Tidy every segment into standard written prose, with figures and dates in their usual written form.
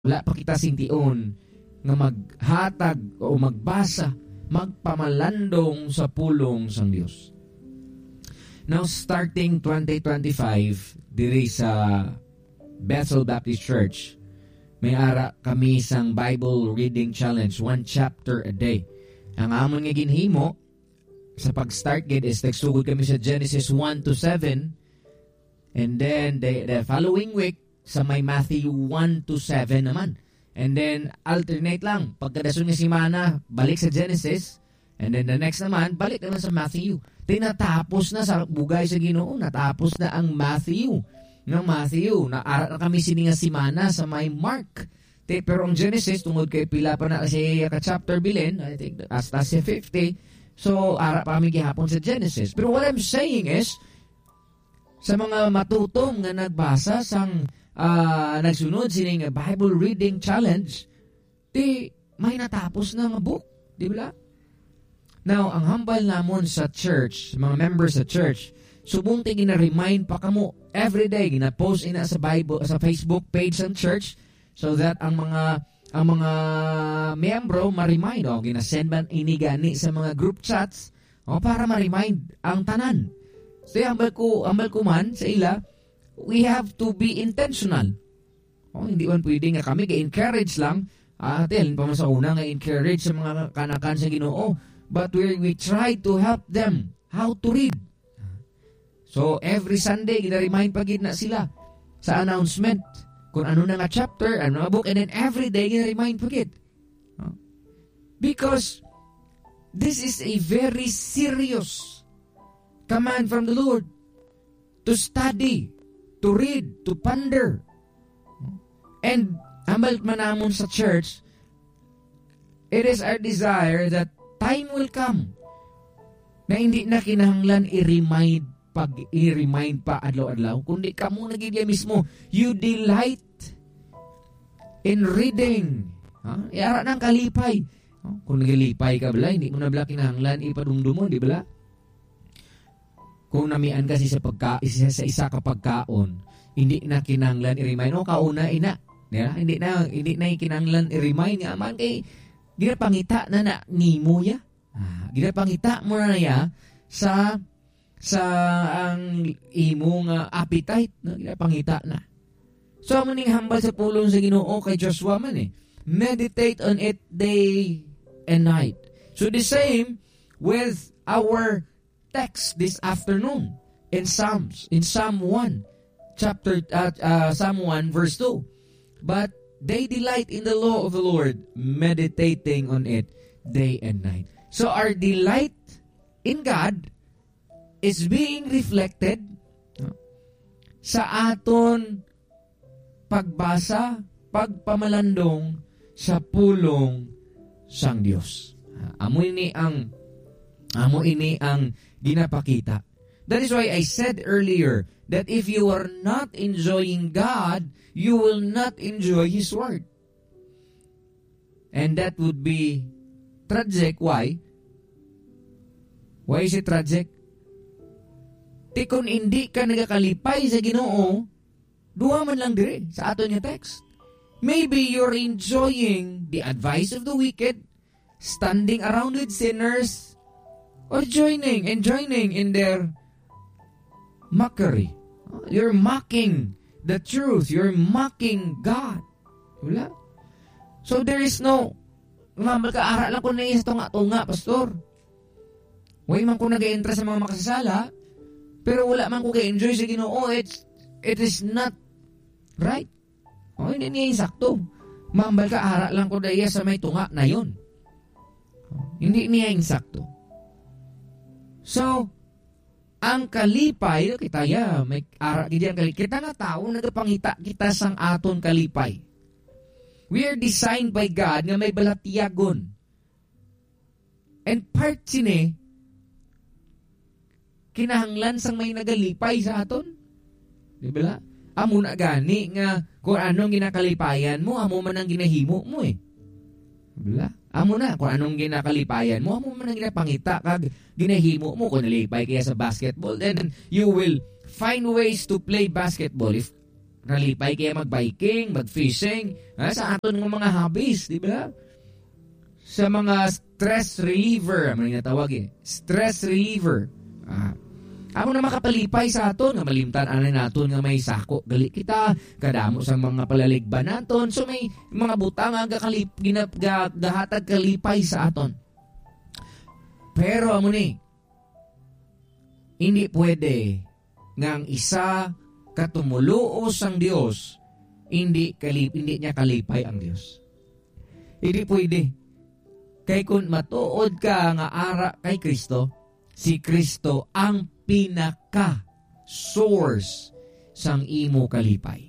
Wala pa kita sintion nga maghatag o magbasa, magpamalandong sa pulong sang Dios. Now, starting 2025, diri sa Bethel Baptist Church, may ara kami sang Bible Reading Challenge, 1 chapter a day. Ang amon nga ginhimo, sa pag-start gid is nagsugod kami sa Genesis 1 to 7, and then the following week, sa may Matthew 1 to 7 naman. And then, alternate lang. Pagkadasun nga simana, balik sa Genesis. And then the next naman, balik naman sa Matthew. Tinatapos na sa bugay sa Ginoo. Natapos na ang Matthew. Ng Matthew. Naara na kami sininga simana sa may Mark. Pero ang Genesis, tungod kay pila pa na kasi ka-chapter bilin, I think, hasta si 50. So, ara pa kami gihapon sa Genesis. Pero what I'm saying is, sa mga matutom nga nagbasa sang nagsunod sining Bible Reading Challenge, di may natapos na nga book, di ba? Now, ang hambal namon sa church, mga members sa church, subunti gina-remind pa kamo everyday, gina-post ina sa Bible, sa Facebook page ng church, so that ang mga miyembro ma-remind, gina-send man inigani sa mga group chats, para ma-remind ang tanan. So, hambal ko man sa ila, we have to be intentional. Hindi man pwede nga kami ka-encourage lang. Halin pa man sa una nga encourage sa mga kanakan sa Ginoo. But we try to help them how to read. So every Sunday, gina-remind pagid na sila sa announcement kung ano na nga chapter, ano nga book, and then every day, gina-remind pagid. Because this is a very serious command from the Lord to study, to read, to ponder. And hambal manamon sa church, it is our desire that time will come na hindi na kinahanglan i-remind pa adlaw-adlaw, kundi kamo nagigya mismo, you delight in reading. Iara ng kalipay. Kung naglipay ka bala, hindi mo na bala kinahanglan ipadumdum mo, di bala? Kung namian kasi sa isa ka pagkaon, hindi na kinahanglan i-remind, kauna ina. Hindi na kinahanglan i-remind nga man kay ginapangita na nimo ya. Ginapangita mo na ya sa ang imong appetite, ginapangita na. So amo ning hambal sa pulong sa Ginoo kay Joshua man meditate on it day and night. So the same with our text this afternoon in Psalm 1 Psalm 1 verse 2. But they delight in the law of the Lord, meditating on it day and night. So our delight in God is being reflected sa aton pagbasa, pagpamalandong sa pulong sang Dios. Amo ini ang ginapakita. That is why I said earlier that if you are not enjoying God, you will not enjoy His Word. And that would be tragic. Why? Why is it tragic? Kung hindi ka nagakalipay sa Ginoo, duha man lang dire sa aton nga text. Maybe you're enjoying the advice of the wicked, standing around with sinners, or joining in their mockery. You're mocking the truth. You're mocking God. Wala. So there is no, magkaara lang ko na isa tunga, pastor. Way man ko nag-entra sa mga makasasala, pero wala man ko ka-enjoy sa Ginoo. It is not right. Hindi niya insakto. Mambal ka, ara lang ko na iya sa may tunga na yun. Hindi niya insakto. So, ang kalipay, kita may ara diyan kalipay. Kita nga tao, nagapangita kita sang aton kalipay. We are designed by God nga may balatiyagon. And part sini, kinahanglan sang may nagalipay sa aton. Di ba? Amo na gani nga kung anong ginakalipayan mo, amo man ang ginahimo mo Di ba? Amo na kung anong ginakalipayan mo, amo man ang ginapangita kag ginahimo mo. Kung nalipay kaya sa basketball, then you will find ways to play basketball. If Nalipay kaya mag-biking, mag-fishing, sa aton ng mga hobbies, di ba? Sa mga stress reliever, ano yung natawag stress reliever. Amo na makapalipay sa aton, nga malimtan-anan naton nga may sako. Gali kita, kadamo sa mga palaligban naton. So may mga butang nga gahatag kalipay sa aton. Pero amo ni, hindi pwede nga ang isa katumuluos ang Dios, hindi niya kalipay ang Dios. Hindi pwede. Kay kung matuod ka nga ara kay Kristo, si Kristo ang pinaka-source sang imo kalipay.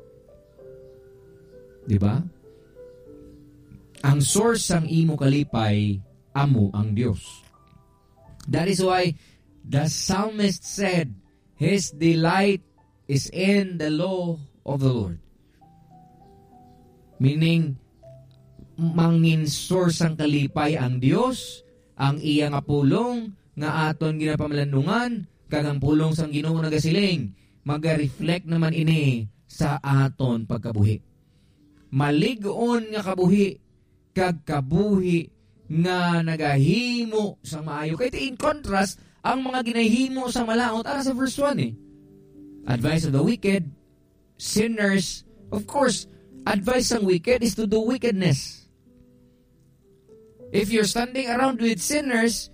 Di ba? Ang source sang imo kalipay, amo ang Dios. That is why the psalmist said, his delight is in the law of the Lord. Meaning, mangin source ang kalipay ang Dios, ang iya nga pulong, nga aton ginapamalandungan, kagang pulong sang Ginoo nagasiling, maga-reflect naman ini sa aton pagkabuhi. Maligon nga kabuhi, kag kabuhi nga nagahimo sa maayo. Kaya in contrast, ang mga ginahimo sa malaot, ara sa verse 1 Advice of the wicked, sinners, of course, advice ng wicked is to do wickedness. If you're standing around with sinners,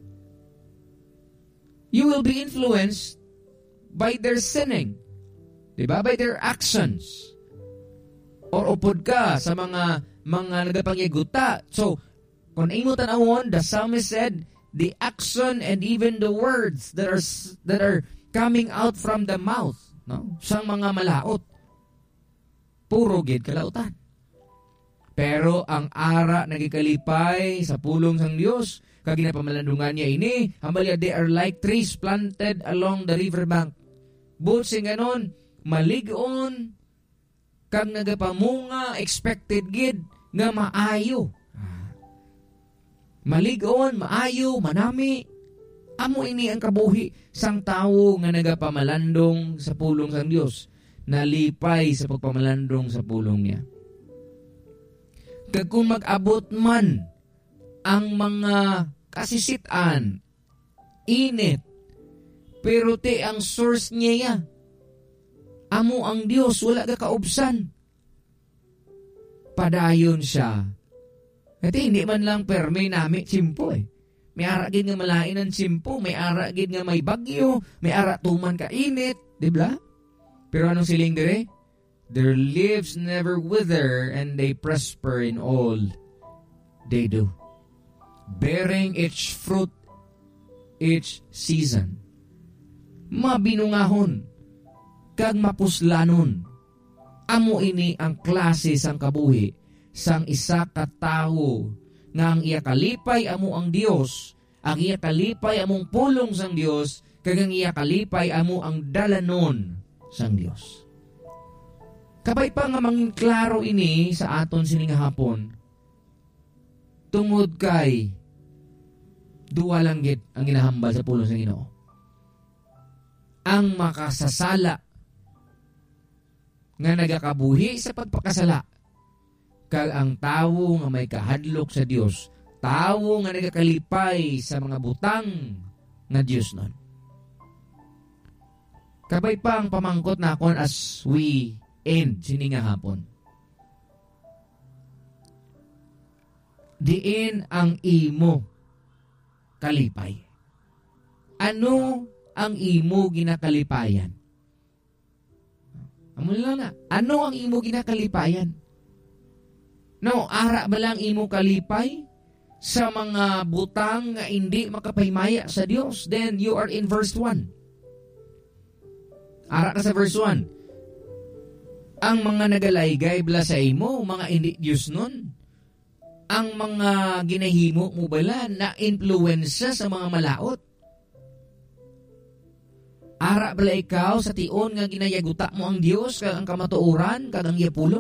you will be influenced by their sinning. Diba? By their actions. Or upod ka sa mga nagapangyaguta. So, kung imo tanawon, the psalmist said, the action and even the words that are coming out from the mouth, no? Sang mga malaot, puro gid kalautan. Pero ang ara nagikalipay sa pulong sang Dios, kag ginapamalandungan niya ini, hambalya they are like trees planted along the riverbank. But sing ganon, maligon, kag nagapamunga, expected gid nga maayo. Maligon, maayo, manami. Amo ini ang kabuhi sang tawo nga nagapamalandong sa pulong sang Dios, nalipay sa pagpamalandong sa pulong niya. Kag kung mag-abot man ang mga kasisitan, init, pero te ang source niya, amo ang Dios, wala ka kaubsan. Padayon siya. At hindi man lang perme nami simpo May ara gid nga malain ang simpo, may ara gid nga may bagyo, may ara tuman ka init, di ba? Pero anong siling dire? Their leaves never wither and they prosper in all they do, bearing each fruit each season. Mabinungahon kag mapuslanon. Amo ini ang klase sang kabuhi sang isa ka tawo nga ang iya kalipay amo ang Dios, ang iya kalipay among pulong sang Dios, kag ang iya kalipay amo ang dalanon sang Dios. Kabay pa nga mangin klaro ini sa aton sining hapon, tungod kay duwa lang gid ang ginahambal sa pulong sang Ginoo. Ang makasasala nga nagakabuhi sa pagpakasala, kag ang tawo nga may kahadlok sa Dios, tawo nga nagakalipay sa mga butang nga Dios nun. Kabay pa ang pamangkot na akon as we end sini nga hapon. Diin ang imo kalipay. Ano ang imo ginakalipayan? Amo lang na. Ano ang imo ginakalipayan? No, ara ba lang imo kalipay sa mga butang nga hindi makapaymaya sa Dios? Then you are in verse 1. Ara ka sa verse 1. Ang mga nagalaygay bala sa imo, mga hindi Dios nun. Ang mga ginahimo mo bala na influensya sa mga malaot. Ara bala ikaw sa tion nga ginayaguta mo ang Dios, kag ang kamatuoran, kag ang iyapulong?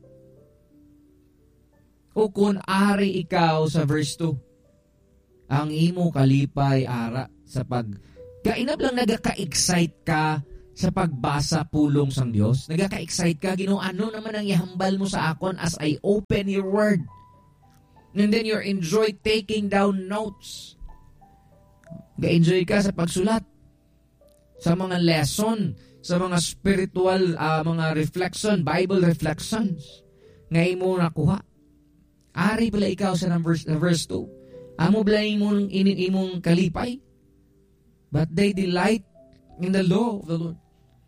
O kung ari ikaw sa verse 2, ang imo kalipay ara sa kainab lang nagaka-excite ka sa pagbasa pulong sang Dios? Nagaka-excite ka, Ginoo, ano naman ang ihambal mo sa akon as I open your word? And then you enjoy taking down notes. Ga-enjoy ka sa pagsulat, sa mga lesson, sa mga spiritual, mga reflection, Bible reflections, nga imo nakuha. Ari pala ikaw sa verse 2. Amo bala imong kalipay. But they delight in the law of the Lord.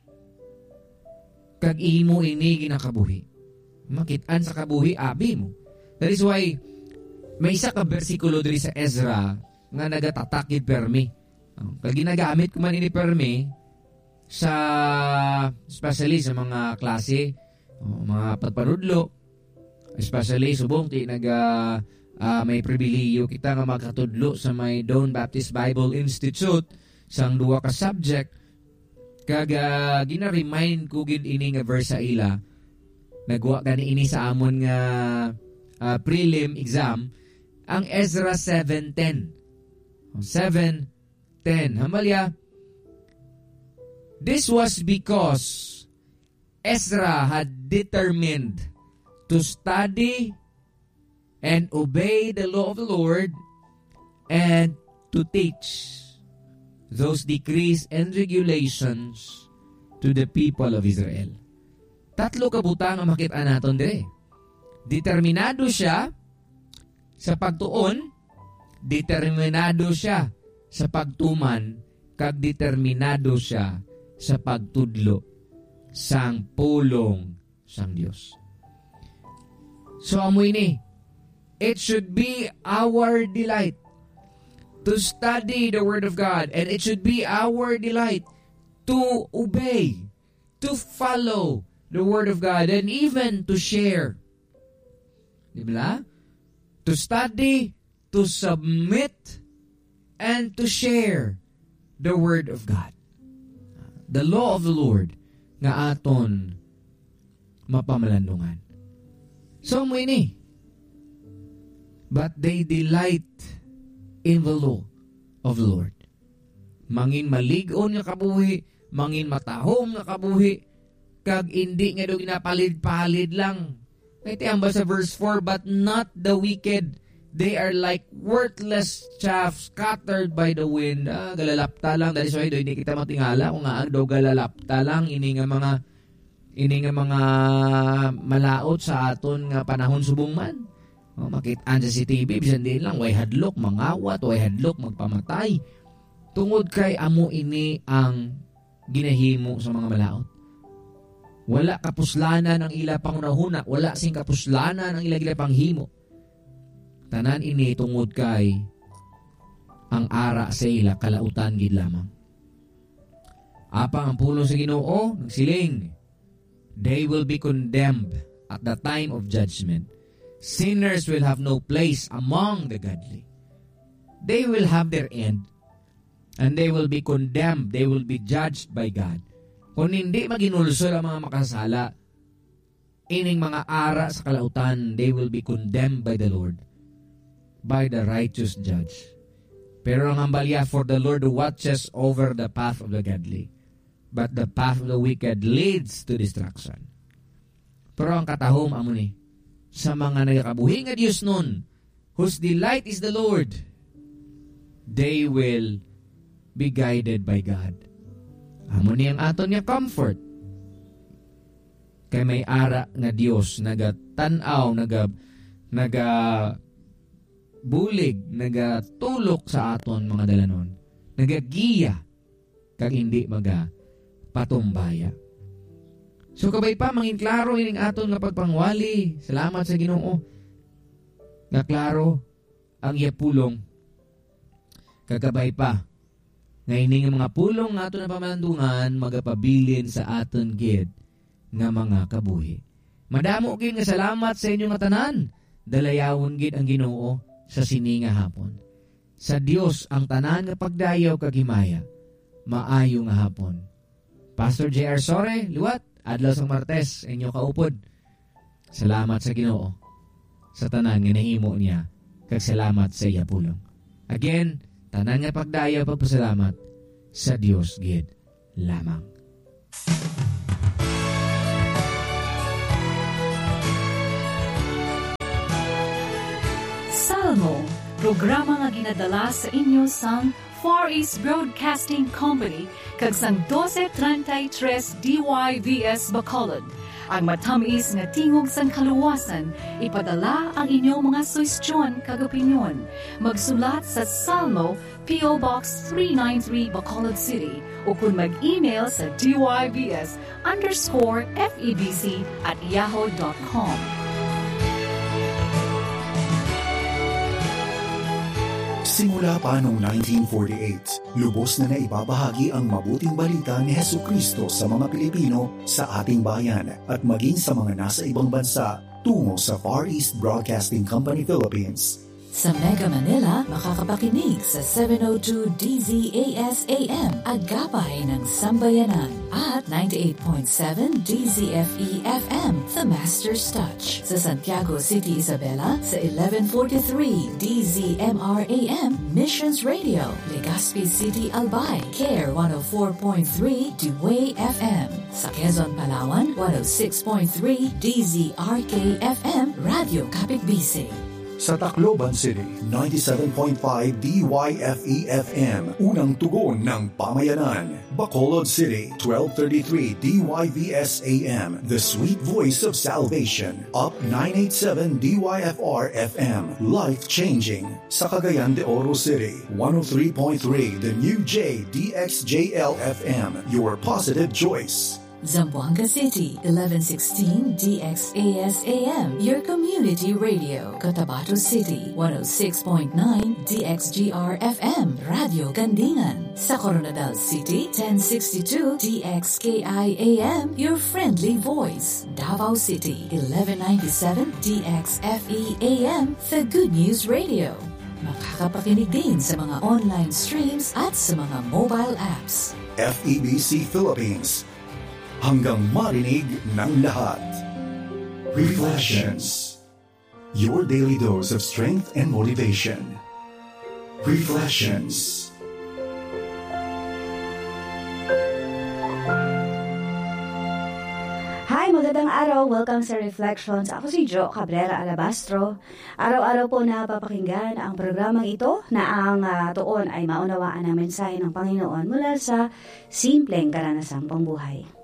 Kag imo ini ginakabuhi. Makitaan sa kabuhi, abi mo. That is why, may isa ka bersikulo diri sa Ezra nga nagatatakid permi. Kag ginagamit ko man ini permi sa, especially sa mga klase, mga pagpanudlo, especially subong ti may pribiliyo kita nga magkatudlo sa may Dawn Baptist Bible Institute sang duwa ka subject. Kag gina-remind ko gid ini nga verse sa ila. Nagwa gani ini sa amon nga prelim exam ang Ezra 7:10. 7:10. Hamalya. This was because Ezra had determined to study and obey the law of the Lord and to teach those decrees and regulations to the people of Israel. Tatlo kabutang ang makita naton dire. Determinado siya sa pagtuon, determinado siya sa pagtuman, kag determinado siya sa pagtudlo sang pulong sang Dios. So amoy ni, it should be our delight to study the Word of God, and it should be our delight to obey, to follow the Word of God, and even to share. Diba? To study, to submit, and to share the Word of God. The law of the Lord nga aton mapamalandungan. So mo ini, but they delight in the law of the Lord. Mangin maligon nga kabuhi, mangin matahom nga kabuhi, kag hindi nga do ginapalid-palid lang. Kaya ang ba sa verse 4, but not the wicked, they are like worthless chaff scattered by the wind. Galalapta lang. Dahil so hindi kita matingala kung nga daw galalapta lang, ini nga mga malaot sa aton nga panahon subong man. Makitaan sa CCTV, bisan din lang, way hadlok, mangawat, way hadlok, magpamatay. Tungod kay amo ini ang ginahimo sa mga malaot. Wala kapuslanan ang ila pangunahuna, wala sing kapuslanan ang ila panghimo. Tanan ini tungod kay ang ara sa ila kalautan gid lamang. Apang ang pulong sa Ginoo, nagsiling, they will be condemned at the time of judgment. Sinners will have no place among the godly. They will have their end, and they will be condemned. They will be judged by God. Kung hindi maginulsol ang mga makasala, ining mga ara sa kalautan, they will be condemned by the Lord, by the righteous judge. Pero ang ambalya, for the Lord watches over the path of the godly, but the path of the wicked leads to destruction. Pero ang katahom amo ni, sa mga nagakabuhi nga Diyos nun, whose delight is the Lord, they will be guided by God. Amo ni ang aton nga comfort. Kay may ara nga Diyos, nagatanaw, nagabulig, nagatulok sa aton mga dalanon, nagagiya, kag hindi patumbaya. So kabay pa, mangin klaro ining aton nga pagpangwali. Salamat sa Ginoo. Nga klaro ang iya pulong. Kagabay pa, nga ining mga pulong nga aton na pamalandungan, magapabilin sa aton gid nga mga kabuhi. Madamo gid nga salamat sa inyo nga tanan. Dalayawon gid ang Ginoo sa sini nga hapon. Sa Dios ang tanan nga pagdayaw kag himaya. Maayo nga hapon. Pastor J.R. Sore, liwat. Adlaw sang Martes, inyo kaupod. Salamat sa Ginoo sa tanan nga nahimo niya, kag salamat sa iya pulong. Again, tanan nga pagdayaw pagpasalamat sa Dios gid lamang. Salmo, programa nga ginadala sa inyo sang Far East Broadcasting Company kag sang 1233 DYVS Bacolod. Ang matamis nga tingog sang kaluwasan, ipadala ang inyong mga suwestyon kag opinyon. Magsulat sa Salmo, P.O. Box 393 Bacolod City o kung mag-email sa dybs_febc@yahoo.com. Simula pa noong 1948, lubos na naibabahagi ang mabuting balita ni Hesukristo sa mga Pilipino sa ating bayan at maging sa mga nasa ibang bansa tungo sa Far East Broadcasting Company Philippines. Sa Mega Manila, makakapakinig sa 702 DZAS AM Agapay ng Sambayanan at 98.7 DZFE FM The Master's Touch. Sa Santiago City, Isabela, sa 1143 DZMR AM Missions Radio. Legazpi City, Albay, CARE 104.3 Dway FM. Sa Quezon, Palawan, 106.3 DZRK FM Radio Kapitbisig. Sa Tacloban City, 97.5 DYFE-FM, unang tugon ng pamayanan. Bacolod City, 1233 DYVS-AM, the sweet voice of salvation. Up 987 DYFR-FM, life-changing. Sa Cagayan de Oro City, 103.3 The New J DXJL-FM, your positive choice. Zamboanga City, 1116 DXAS-AM, your community radio. Cotabato City, 106.9 DXGR-FM, Radio Gandingan. Sa Coronadal City, 1062 DXKI-AM, your friendly voice. Davao City, 1197 DXFE-AM, the Good News Radio. Makakapakinig din sa mga online streams at sa mga mobile apps. FEBC Philippines, hanggang marinig ng lahat. Reflections, your daily dose of strength and motivation. Reflections. Hi, magandang araw. Welcome sa Reflections. Ako si Jo Cabrera Alabastro. Araw-araw po na papakinggan ang programang ito na ang tuon ay maunawaan ang mensahe ng Panginoon mula sa simpleng karanasang pambuhay.